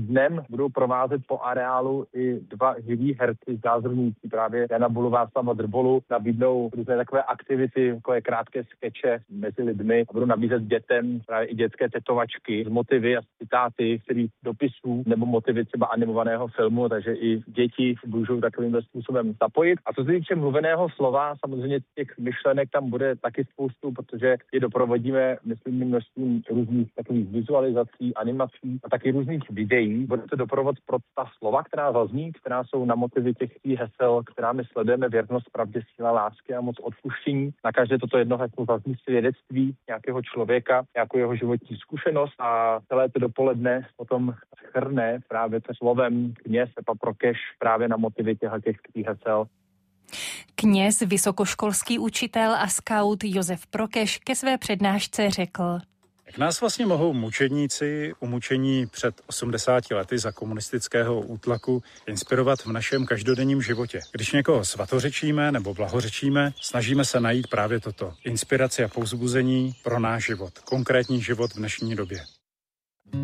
dnem budou provázet po areálu i dva živí herci znázorňující právě Jana Bulu, Václava Drbolu, nabídnou různé takové aktivity, takové krátké skeče mezi lidmi a budou nabízet dětem právě i dětské tetovačky, motivy a citáty, který dopisů nebo motivy třeba animovaného filmu, takže i děti můžou takovýmhle způsobem zapojit. A co se týče mluveného slova, samozřejmě těch myšlenek tam bude taky spoustu, protože je doprovodíme, myslím, množstvím různých takových vizualizací, animací a taky různých videí. Bude to doprovod pro ta slova, která zazní, která jsou na motivy těch hesel, která my sledujeme: věrnost, pravdě, síla lásky a moc odpuštění. Na každé toto jedno heslo zazní svědectví nějakého člověka, nějakou jeho životní zkušenost a celé to dopoledne potom shrne právě to slovem kněz Pepa Prokeš právě na motivy těch hesel. Kněz, vysokoškolský učitel a skaut Josef Prokeš ke své přednášce řekl: Jak nás vlastně mohou mučedníci umučení před 80 lety za komunistického útlaku inspirovat v našem každodenním životě? Když někoho svatořečíme nebo blahořečíme, snažíme se najít právě toto: inspiraci a povzbuzení pro náš život, konkrétní život v dnešní době.